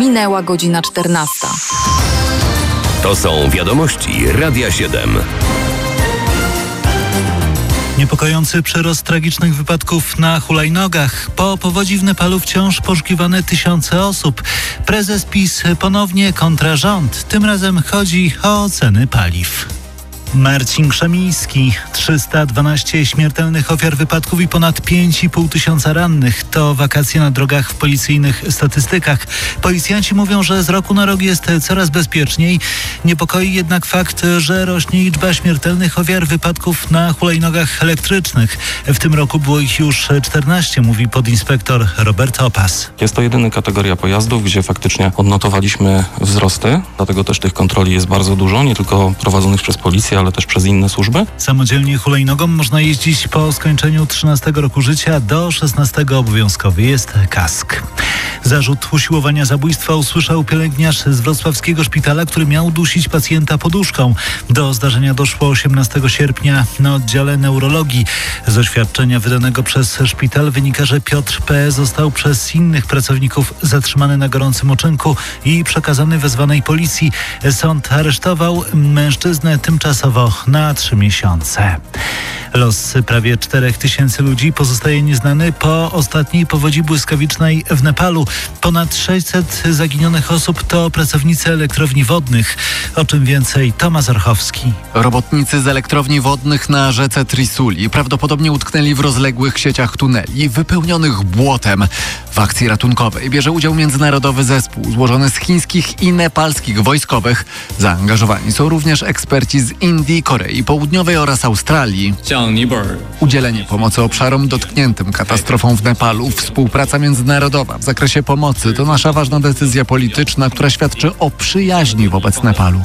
Minęła godzina 14. To są wiadomości Radia 7. Niepokojący przyrost tragicznych wypadków na hulajnogach. Po powodzi w Nepalu wciąż poszukiwane tysiące osób. Prezes PiS ponownie kontra rząd. Tym razem chodzi o ceny paliw. Marcin Krzemiński. 312 śmiertelnych ofiar wypadków i ponad 5,5 tysiąca rannych. To wakacje na drogach w policyjnych statystykach. Policjanci mówią, że z roku na rok jest coraz bezpieczniej. Niepokoi jednak fakt, że rośnie liczba śmiertelnych ofiar wypadków na hulajnogach elektrycznych. W tym roku było ich już 14, mówi podinspektor Robert Opas. Jest to jedyna kategoria pojazdów, gdzie faktycznie odnotowaliśmy wzrosty. Dlatego też tych kontroli jest bardzo dużo, nie tylko prowadzonych przez policję, ale też przez inne służby. Samodzielnie hulajnogą można jeździć po skończeniu 13 roku życia, do 16 obowiązkowy jest kask. Zarzut usiłowania zabójstwa usłyszał pielęgniarz z wrocławskiego szpitala, który miał dusić pacjenta poduszką. Do zdarzenia doszło 18 sierpnia na oddziale neurologii. Z oświadczenia wydanego przez szpital wynika, że Piotr P. został przez innych pracowników zatrzymany na gorącym uczynku i przekazany wezwanej policji. Sąd aresztował mężczyznę tymczasowo na 3 miesiące. Los prawie 4 tysięcy ludzi pozostaje nieznany po ostatniej powodzi błyskawicznej w Nepalu. Ponad 600 zaginionych osób to pracownicy elektrowni wodnych. O czym więcej Tomasz Orchowski. Robotnicy z elektrowni wodnych na rzece Trisuli prawdopodobnie utknęli w rozległych sieciach tuneli wypełnionych błotem. W akcji ratunkowej bierze udział międzynarodowy zespół złożony z chińskich i nepalskich wojskowych. Zaangażowani są również eksperci z Indii, Korei Południowej oraz Australii. Udzielenie pomocy obszarom dotkniętym katastrofą w Nepalu, współpraca międzynarodowa w zakresie pomocy to nasza ważna decyzja polityczna, która świadczy o przyjaźni wobec Nepalu.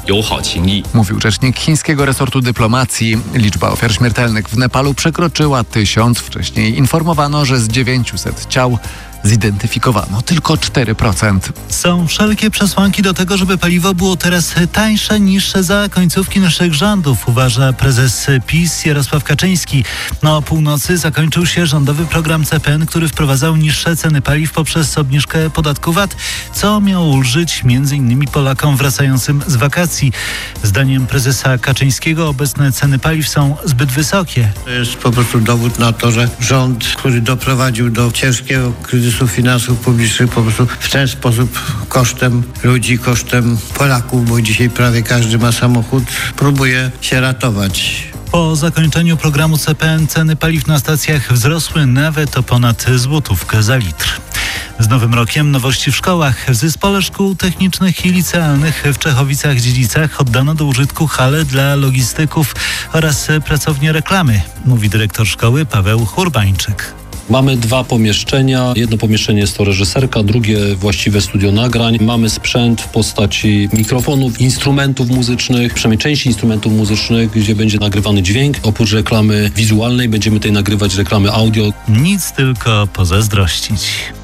Mówił rzecznik chińskiego resortu dyplomacji. Liczba ofiar śmiertelnych w Nepalu przekroczyła 1000. Wcześniej informowano, że z 900 ciał zidentyfikowano tylko 4%. Są wszelkie przesłanki do tego, żeby paliwo było teraz tańsze niż za końcówki naszych rządów, uważa prezes PiS Jarosław Kaczyński. O północy zakończył się rządowy program CPN, który wprowadzał niższe ceny paliw poprzez obniżkę podatku VAT, co miało ulżyć m.in. Polakom wracającym z wakacji. Zdaniem prezesa Kaczyńskiego obecne ceny paliw są zbyt wysokie. To jest po prostu dowód na to, że rząd, który doprowadził do ciężkiego kryzysu finansów publicznych, po prostu w ten sposób kosztem ludzi, kosztem Polaków, bo dzisiaj prawie każdy ma samochód, próbuje się ratować. Po zakończeniu programu CPN ceny paliw na stacjach wzrosły nawet o ponad złotówkę za litr. Z Nowym Rokiem nowości w szkołach. W Zespole Szkół Technicznych i Licealnych w Czechowicach-Dziedzicach oddano do użytku hale dla logistyków oraz pracownię reklamy, mówi dyrektor szkoły Paweł Urbańczyk. Mamy 2 pomieszczenia. Jedno pomieszczenie jest to reżyserka, drugie właściwe studio nagrań. Mamy sprzęt w postaci mikrofonów, instrumentów muzycznych, przynajmniej części instrumentów muzycznych, gdzie będzie nagrywany dźwięk. Oprócz reklamy wizualnej będziemy tutaj nagrywać reklamy audio. Nic, tylko pozazdrościć.